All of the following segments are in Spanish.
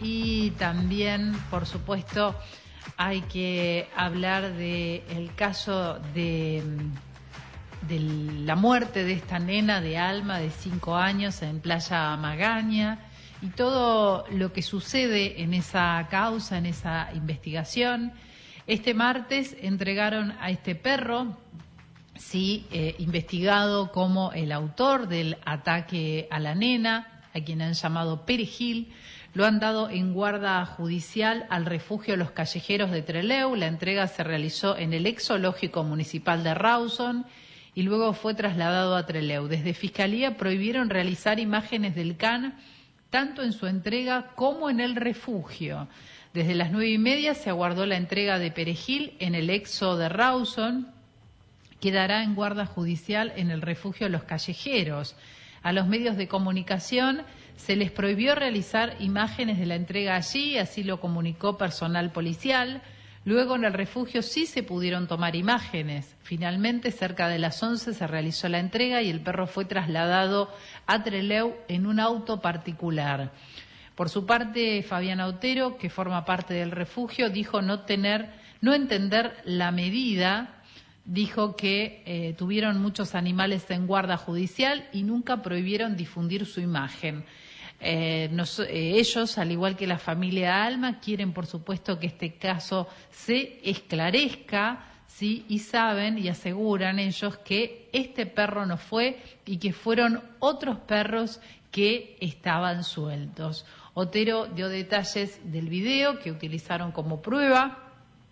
Y también, por supuesto, hay que hablar del caso de la muerte de esta nena de Alma de 5 años en Playa Magaña y todo lo que sucede en esa causa, en esa investigación. Este martes entregaron a este perro, sí, investigado como el autor del ataque a la nena, a quien han llamado Perejil. Lo han dado en guarda judicial al refugio Los Callejeros de Trelew. La entrega se realizó en el ex zoológico municipal de Rawson y luego fue trasladado a Trelew. Desde Fiscalía prohibieron realizar imágenes del can tanto en su entrega como en el refugio. Desde las 9:30 se aguardó la entrega de Perejil en el ex zoo de Rawson. Quedará en guarda judicial en el refugio Los Callejeros. A los medios de comunicación se les prohibió realizar imágenes de la entrega allí, así lo comunicó personal policial. Luego en el refugio sí se pudieron tomar imágenes. Finalmente, cerca de las 11 se realizó la entrega y el perro fue trasladado a Trelew en un auto particular. Por su parte, Fabiana Otero, que forma parte del refugio, dijo no entender la medida. Dijo que tuvieron muchos animales en guarda judicial y nunca prohibieron difundir su imagen. Ellos, al igual que la familia Alma, quieren, por supuesto, que este caso se esclarezca, ¿sí? Y saben y aseguran ellos que este perro no fue y que fueron otros perros que estaban sueltos. Otero dio detalles del video que utilizaron como prueba.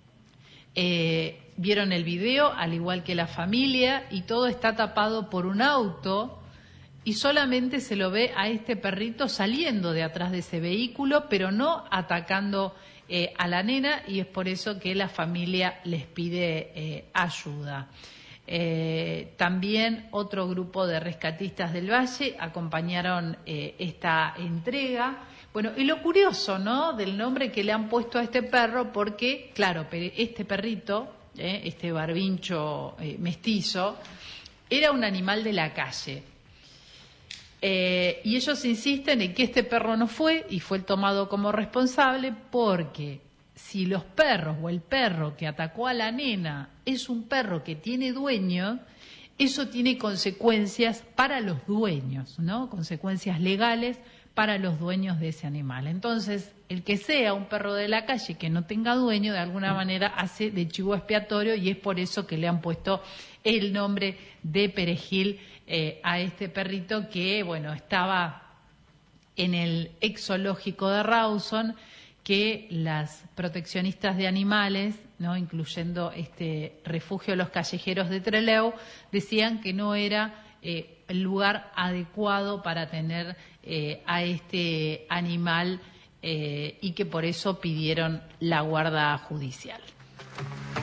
Vieron el video, al igual que la familia, y todo está tapado por un auto y solamente se lo ve a este perrito saliendo de atrás de ese vehículo, pero no atacando a la nena, y es por eso que la familia les pide ayuda. También otro grupo de rescatistas del Valle acompañaron esta entrega. Bueno, y lo curioso, ¿no?, del nombre que le han puesto a este perro, porque, claro, este perrito, este barbincho mestizo, era un animal de la calle. Y ellos insisten en que este perro no fue y fue tomado como responsable porque si los perros o el perro que atacó a la nena es un perro que tiene dueño, eso tiene consecuencias para los dueños, ¿no? Consecuencias legales para los dueños de ese animal. Entonces, el que sea un perro de la calle que no tenga dueño, de alguna manera hace de chivo expiatorio, y es por eso que le han puesto el nombre de Perejil a este perrito que, bueno, estaba en el ex zoológico de Rawson, que las proteccionistas de animales, ¿no?, incluyendo este refugio Los Callejeros de Trelew, decían que no era el lugar adecuado para tener a este animal y que por eso pidieron la guarda judicial.